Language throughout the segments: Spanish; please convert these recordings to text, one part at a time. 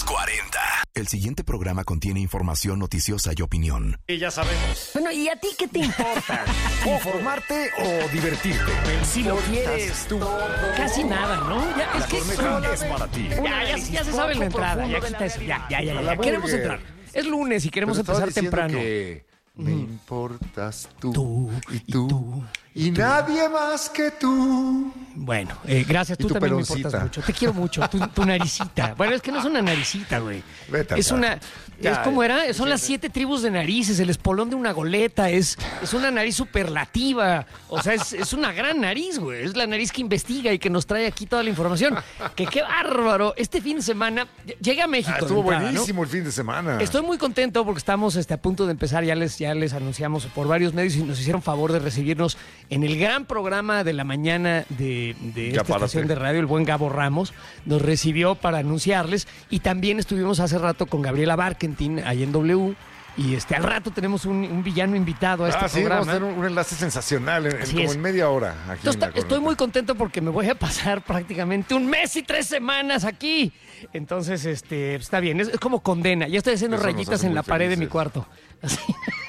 40. El siguiente programa contiene información noticiosa y opinión. Y ya sabemos. Bueno, ¿y a ti qué te importa? ¿Informarte o divertirte? Si lo quieres tú. Casi nada, ¿no? Ya, es La que corneta es para ti. ya se sabe la entrada. Ya quita eso. Ya. Queremos entrar. Es lunes y queremos empezar temprano. Me importas tú, Tú, y tú, y nadie más que tú. Bueno, gracias. Tú tu también me peloncita. importas mucho. Te quiero mucho. Tu naricita. Bueno, es que no es una naricita, güey. Vete Es acá. una... Ya, es como era, son las 7 tribus de narices, el espolón de una goleta, es una nariz superlativa. O sea, es una gran nariz, güey. Es la nariz que investiga y que nos trae aquí toda la información. Que qué bárbaro. Este fin de semana llegué a México. Estuvo de entrada, buenísimo el fin de semana. Estoy muy contento porque estamos a punto de empezar. Ya les anunciamos por varios medios y nos hicieron favor de recibirnos en el gran programa de la mañana de esta estación de radio, el buen Gabo Ramos. Nos recibió para anunciarles y también estuvimos hace rato con Gabriela Barkentin ahí en W. Y al rato tenemos un villano invitado a este sí, programa. vamos a tener un enlace sensacional Así es. en media hora. Aquí Entonces, en la estoy corneta. muy contento porque me voy a pasar prácticamente 1 mes y 3 semanas aquí. Entonces, está bien. Es como condena. Ya estoy haciendo Eso nos rayitas hace en muy la pared de mi felices. cuarto. Así.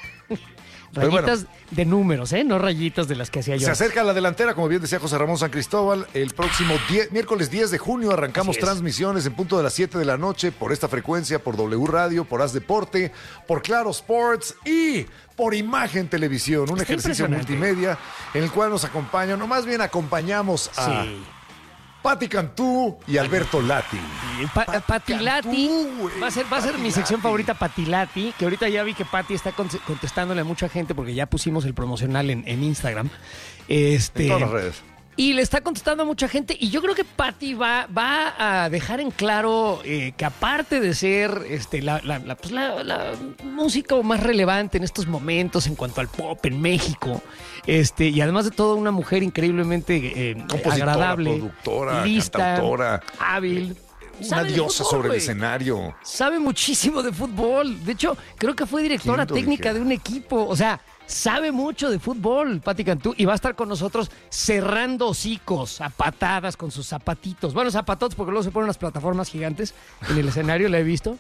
Pero Rayitas de números, ¿eh? No rayitas de las que hacía yo. Se acerca la delantera, como bien decía José Ramón San Cristóbal. El próximo miércoles 10 de junio arrancamos Así es. transmisiones en punto de las 7 de la noche por esta frecuencia, por W Radio, por Haz Deporte, por Claro Sports y por Imagen Televisión. Un Está ejercicio impresionante. multimedia en el cual nos acompañan, o más bien acompañamos a Sí. Pati Cantú y Alberto Lati. Patilati güey. va a ser mi sección favorita, Patilati, que ahorita ya vi que Pati está contestándole a mucha gente porque ya pusimos el promocional en Instagram. En todas las redes. Y le está contestando a mucha gente y yo creo que Pati va a dejar en claro que aparte de ser la música más relevante en estos momentos en cuanto al pop en México, y además de todo una mujer increíblemente Compositora, agradable, productora, lista, cantautora, hábil. una Sabe de diosa fútbol, sobre el güey. escenario. Sabe muchísimo de fútbol. De hecho, creo que fue directora ¿Quién lo técnica dijera? de un equipo. O sea, sabe mucho de fútbol, Pati Cantú. Y va a estar con nosotros cerrando hocicos a patadas con sus zapatitos. Bueno, zapatotes, porque luego se ponen unas plataformas gigantes en el escenario, la he visto.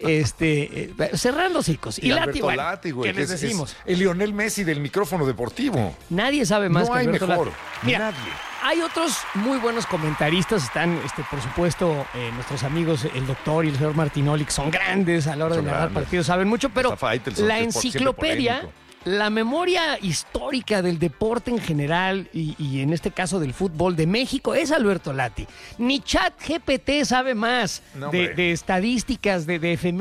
Cerrando hocicos. Y Lati, Alberto bueno, Lati, güey. ¿qué les decimos? Es el Lionel Messi del micrófono deportivo. Nadie sabe más No que hay Alberto mejor. Lati. Mira, Nadie. hay otros muy buenos comentaristas. Están, por supuesto, nuestros amigos, el doctor y el señor Martinoli, que son grandes a la hora de Son narrar grandes. partidos, saben mucho, pero Está Faitelson, la que es siempre enciclopedia, polémico. la memoria histórica del deporte en general y en este caso del fútbol de México es Alberto Lati. Ni ChatGPT sabe más No, de hombre. estadísticas, de efemérides